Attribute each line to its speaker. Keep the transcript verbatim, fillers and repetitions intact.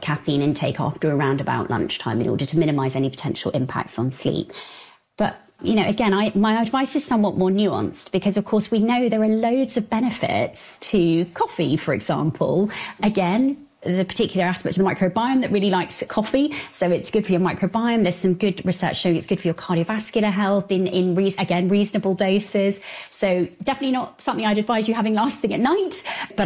Speaker 1: caffeine intake after around about lunchtime in order to minimise any potential impacts on sleep. But you know, again, I, my advice is somewhat more nuanced because, of course, we know there are loads of benefits to coffee, for example. Again, there's a particular aspect of the microbiome that really likes coffee, so it's good for your microbiome. There's some good research showing it's good for your cardiovascular health in, in re- again, reasonable doses. So definitely not something I'd advise you having last thing at night, but